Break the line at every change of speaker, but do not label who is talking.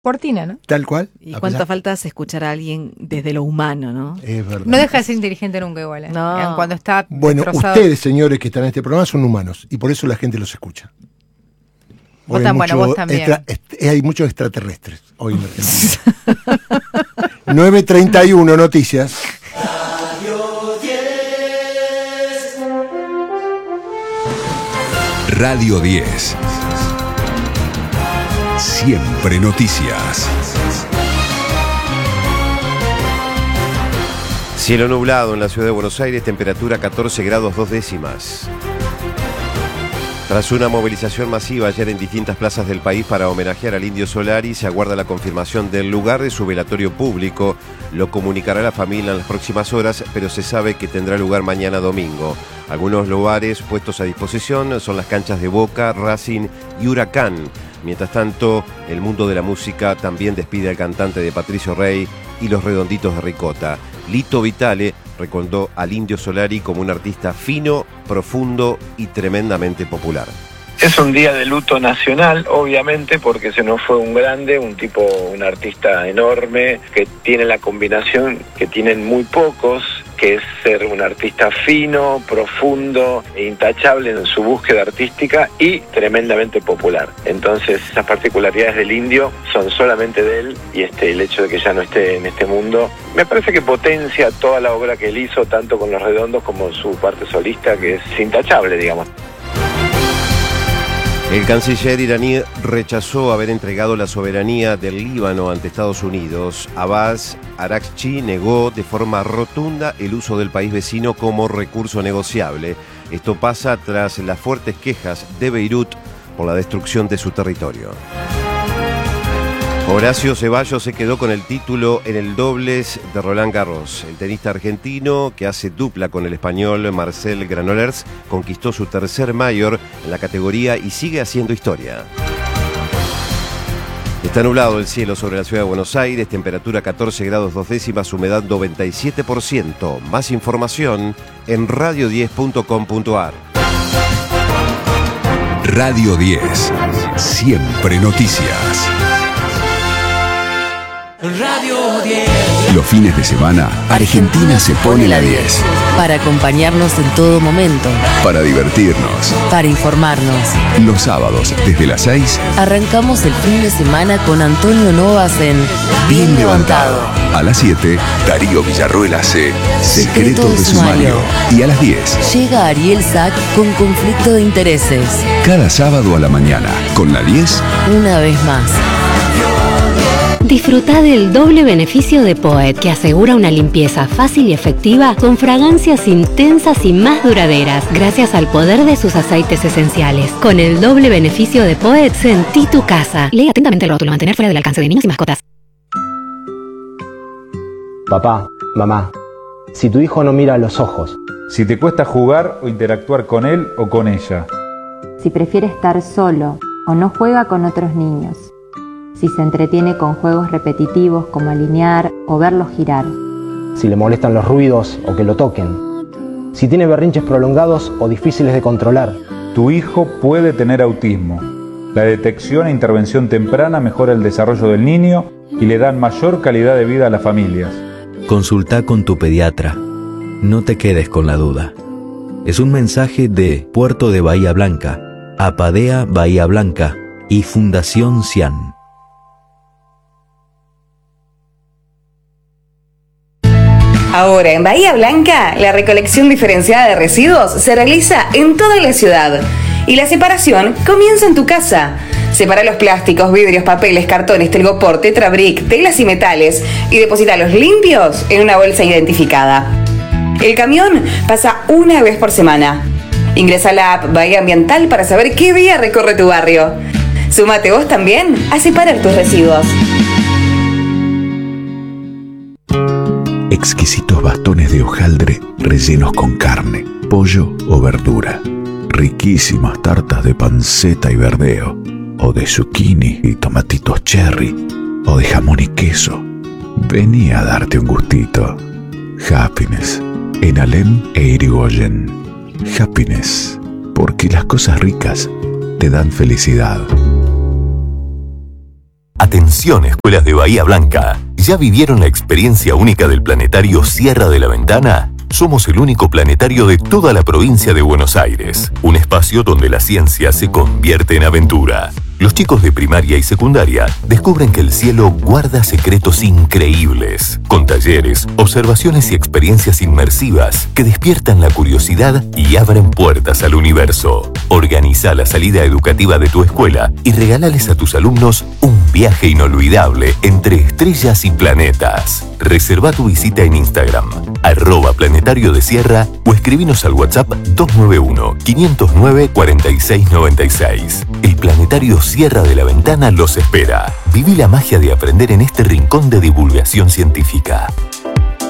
Cortina, ¿no?
Tal cual.
Y cuánto falta escuchar a alguien desde lo humano, ¿no?
Es verdad.
No deja de ser inteligente nunca igual.
No.
Cuando está
Bueno,
destrozado.
ustedes, señores, que están en este programa, son humanos. Y por eso la gente los escucha.
Vos también.
Hay muchos extraterrestres hoy en Argentina. 9:31 noticias.
Radio 10. Siempre noticias.
Cielo nublado en la ciudad de Buenos Aires, temperatura 14 grados 2 décimas. Tras una movilización masiva ayer en distintas plazas del país para homenajear al Indio Solari, se aguarda la confirmación del lugar de su velatorio público. Lo comunicará la familia en las próximas horas, pero se sabe que tendrá lugar mañana domingo. Algunos lugares puestos a disposición son las canchas de Boca, Racing y Huracán. Mientras tanto, el mundo de la música también despide al cantante de Patricio Rey y los Redonditos de Ricota. Lito Vitale recordó al Indio Solari como un artista fino, profundo y tremendamente popular.
Es un día de luto nacional, obviamente, porque se nos fue un grande, un artista enorme, que tiene la combinación que tienen muy pocos, que es ser un artista fino, profundo e intachable en su búsqueda artística y tremendamente popular. Entonces, esas particularidades del Indio son solamente de él, y el hecho de que ya no esté en este mundo, me parece que potencia toda la obra que él hizo, tanto con Los Redondos como su parte solista, que es intachable, digamos.
El canciller iraní rechazó haber entregado la soberanía del Líbano ante Estados Unidos. Abbas Araghchi negó de forma rotunda el uso del país vecino como recurso negociable. Esto pasa tras las fuertes quejas de Beirut por la destrucción de su territorio. Horacio Ceballos se quedó con el título en el dobles de Roland Garros. El tenista argentino, que hace dupla con el español Marcel Granollers, conquistó su tercer mayor en la categoría y sigue haciendo historia. Está nublado el cielo sobre la ciudad de Buenos Aires, temperatura 14 grados 2 décimas, humedad 97%. Más información en radio10.com.ar.
Radio 10. Siempre noticias.
Radio 10.
Los fines de semana, Argentina se pone la 10.
Para acompañarnos en todo momento.
Para divertirnos.
Para informarnos.
Los sábados, desde las 6.
Arrancamos el fin de semana con Antonio Novas en
Bien Levantado. A las 7, Darío Villarruel hace Secretos de Sumario. Y a las 10,
llega Ariel Sack con Conflicto de Intereses.
cada sábado a la mañana, con la 10.
Una vez más.
Disfruta del doble beneficio de Poet, que asegura una limpieza fácil y efectiva con fragancias intensas y más duraderas, gracias al poder de sus aceites esenciales. Con el doble beneficio de Poet, sentí tu casa. Lee atentamente el rótulo. Mantener fuera del alcance de niños y mascotas.
Papá, mamá, si tu hijo no mira a los ojos,
si te cuesta jugar o interactuar con él o con ella,
si prefiere estar solo o no juega con otros niños, si se entretiene con juegos repetitivos como alinear o verlos girar,
si le molestan los ruidos o que lo toquen, si tiene berrinches prolongados o difíciles de controlar.
Tu hijo puede tener autismo. La detección e intervención temprana mejora el desarrollo del niño y le dan mayor calidad de vida a las familias.
Consulta con tu pediatra. No te quedes con la duda. Es un mensaje de Puerto de Bahía Blanca, Apadea Bahía Blanca y Fundación CIAN.
Ahora en Bahía Blanca, la recolección diferenciada de residuos se realiza en toda la ciudad y la separación comienza en tu casa. Separa los plásticos, vidrios, papeles, cartones, telgopor, tetrabric, telas y metales y deposítalos limpios en una bolsa identificada. El camión pasa una vez por semana. Ingresa a la app Bahía Ambiental para saber qué día recorre tu barrio. Súmate vos también a separar tus residuos.
Exquisitos bastones de hojaldre rellenos con carne, pollo o verdura. Riquísimas tartas de panceta y verdeo, o de zucchini y tomatitos cherry, o de jamón y queso. Vení a darte un gustito. Happiness, en Alem e Irigoyen. Happiness, porque las cosas ricas te dan felicidad.
Atención, escuelas de Bahía Blanca. ¿Ya vivieron la experiencia única del planetario Sierra de la Ventana? Somos el único planetario de toda la provincia de Buenos Aires. Un espacio donde la ciencia se convierte en aventura. Los chicos de primaria y secundaria descubren que el cielo guarda secretos increíbles, con talleres, observaciones y experiencias inmersivas que despiertan la curiosidad y abren puertas al universo. Organiza la salida educativa de tu escuela y regálales a tus alumnos un viaje inolvidable entre estrellas y planetas. Reserva tu visita en Instagram, @Planetario de Sierra, o escribinos al WhatsApp 291-509-4696. El Planetario Sierra de la Ventana los espera. Viví la magia de aprender en este rincón de divulgación científica.